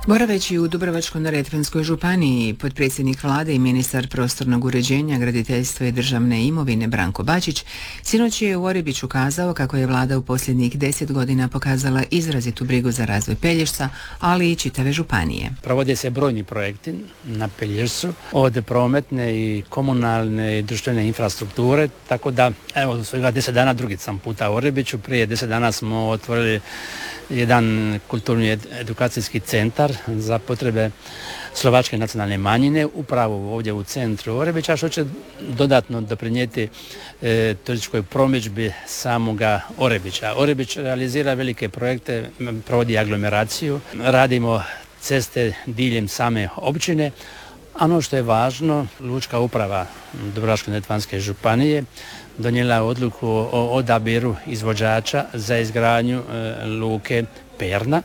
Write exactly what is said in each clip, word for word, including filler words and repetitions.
Boraveći u Dubrovačko-neretvanskoj županiji, potpredsjednik vlade i ministar prostornog uređenja, graditeljstva i državne imovine Branko Bačić sinoć je u Orebiću kazao kako je vlada u posljednjih deset godina pokazala izrazitu brigu za razvoj Pelješca, ali i čitave županije. Provode se brojni projekti na Pelješcu, od prometne i komunalne i društvene infrastrukture, tako da evo svega deset dana drugi sam puta u Orebiću. Prije deset dana smo otvorili jedan kulturni edukacijski centar za potrebe slovačke nacionalne manjine upravo ovdje u centru Orebića, što će dodatno doprinijeti e, turističkoj promidžbi samoga Orebića. Orebić realizira velike projekte, provodi aglomeraciju, radimo ceste diljem same općine. Ono što je važno, lučka uprava Dubrovačko-neretvanske županije donijela odluku o odabiru izvođača za izgradnju e, luke Perna.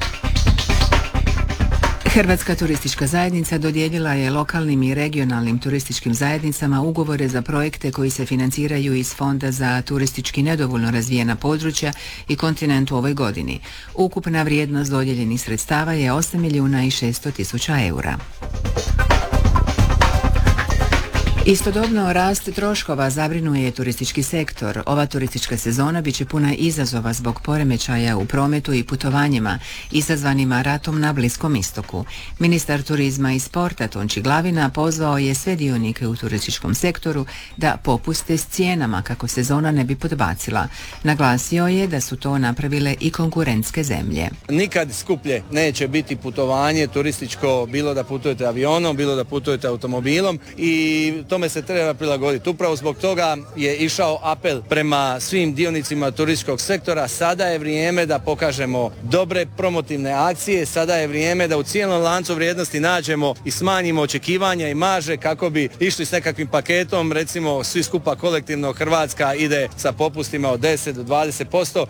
Hrvatska turistička zajednica dodijelila je lokalnim i regionalnim turističkim zajednicama ugovore za projekte koji se financiraju iz Fonda za turistički nedovoljno razvijena područja i kontinent u ovoj godini. Ukupna vrijednost dodijeljenih sredstava je osam milijuna i šesto tisuća eura. Istodobno, rast troškova zabrinuje turistički sektor. Ova turistička sezona bit će puna izazova zbog poremećaja u prometu i putovanjima izazvanima ratom na Bliskom istoku. Ministar turizma i sporta Tonči Glavina pozvao je sve dionike u turističkom sektoru da popuste s cijenama kako sezona ne bi podbacila. Naglasio je da su to napravile i konkurentske zemlje. Nikad skuplje neće biti putovanje turističko, bilo da putujete avionom, bilo da putujete automobilom, i tome se treba prilagoditi. Upravo zbog toga je išao apel prema svim dionicima turističkog sektora. Sada je vrijeme da pokažemo dobre promotivne akcije, sada je vrijeme da u cijelom lancu vrijednosti nađemo i smanjimo očekivanja i marže kako bi išli s nekakvim paketom, recimo svi skupa kolektivno Hrvatska ide sa popustima od deset do dvadeset posto.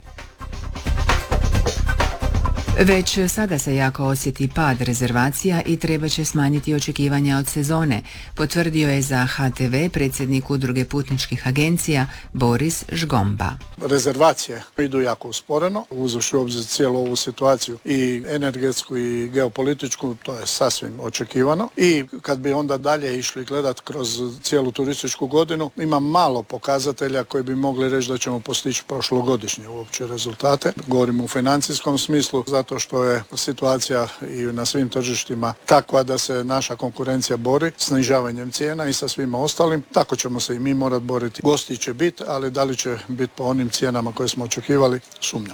Već sada se jako osjeti pad rezervacija i treba će smanjiti očekivanja od sezone, potvrdio je za H T V predsjednik udruge putničkih agencija Boris Žgomba. Rezervacije idu jako usporeno, uzevši u obzir cijelu ovu situaciju i energetsku i geopolitičku, to je sasvim očekivano. I kad bi onda dalje išli gledati kroz cijelu turističku godinu, ima malo pokazatelja koji bi mogli reći da ćemo postići prošlogodišnje uopće rezultate. Govorimo u financijskom smislu, zato to što je situacija i na svim tržištima takva da se naša konkurencija bori snižavanjem cijena i sa svima ostalim. Tako ćemo se i mi morati boriti. Gosti će biti, ali da li će biti po onim cijenama koje smo očekivali, sumnjam.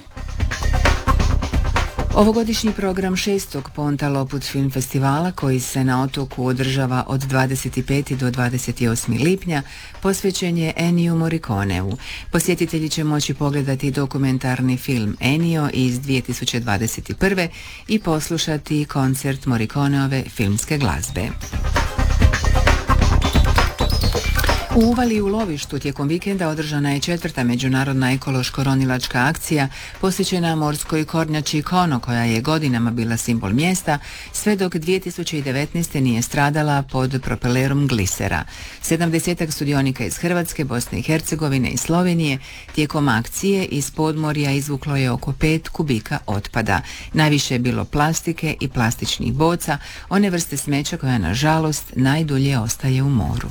Ovogodišnji program šestog Ponta Lopud film festivala, koji se na otoku održava od dvadeset petog do dvadeset osmog lipnja, posvećen je Enniju Morriconeu. Posjetitelji će moći pogledati dokumentarni film Ennio iz dvije tisuće dvadeset prve i poslušati koncert Morriconeove filmske glazbe. U Uvali u lovištu tijekom vikenda održana je četvrta međunarodna ekološko-ronilačka akcija posvećena morskoj kornjači Kono, koja je godinama bila simbol mjesta, sve dok dvije tisuće devetnaeste. nije stradala pod propelerom glisera. Sedamdesetak sudionika iz Hrvatske, Bosne i Hercegovine i Slovenije tijekom akcije iz podmorja izvuklo je oko pet kubika otpada. Najviše je bilo plastike i plastičnih boca, one vrste smeća koja nažalost najdulje ostaje u moru.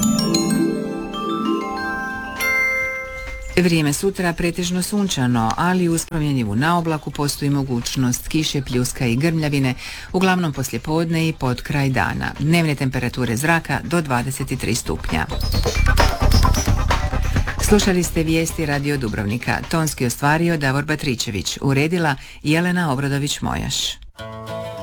Vrijeme sutra pretežno sunčano, ali uz promjenjivu na oblaku postoji mogućnost kiše, pljuska i grmljavine, uglavnom poslijepodne i pod kraj dana. Dnevne temperature zraka do dvadeset tri stupnja. Slušali ste vijesti Radio Dubrovnika. Tonski ostvario Davor Batričević, uredila Jelena Obradović-Mojaš.